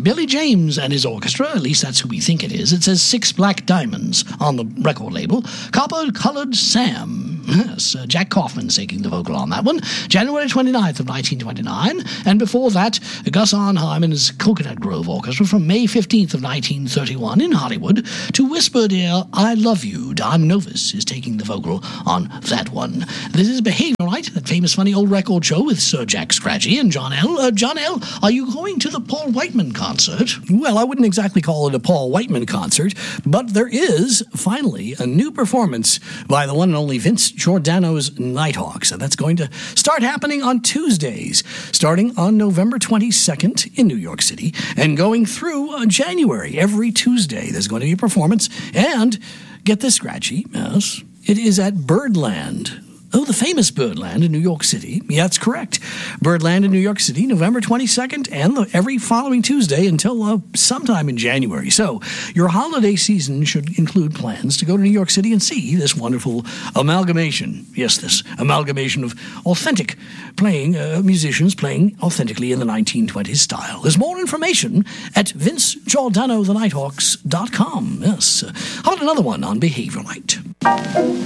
Billy James and his orchestra, at least that's who we think it is. It says 6 Black Diamonds on the record label. Copper-Colored Sam. Yes, Jack Kaufman singing the vocal on that one. January 29th of 1929. And before that, Gus Arnheim and his Coconut Grove Orchestra from May 15th of 1931 in Hollywood to Whisper Dear, I Love You. Don Novus is taking the vocal on that one. This is Behavior Right, that famous funny old record show with Sir Jack Scratchy and John L. John L., are you going to the Paul Whiteman concert? Well, I wouldn't exactly call it a Paul Whiteman concert, but there is, finally, a new performance by the one and only Vince Giordano's Nighthawks, and that's going to start happening on Tuesdays, starting on November 22nd in New York City, and going through January. Every Tuesday, there's going to be a performance, and, get this, Scratchy, yes, it is at Birdland. Oh, the famous Birdland in New York City. Yeah, that's correct. Birdland in New York City, November 22nd, and every following Tuesday until sometime in January. So your holiday season should include plans to go to New York City and see this wonderful amalgamation. Yes, this amalgamation of authentic musicians playing authentically in the 1920s style. There's more information at VinceGiordanoTheNighthawks.com. Yes. How about another one on Behavior Right?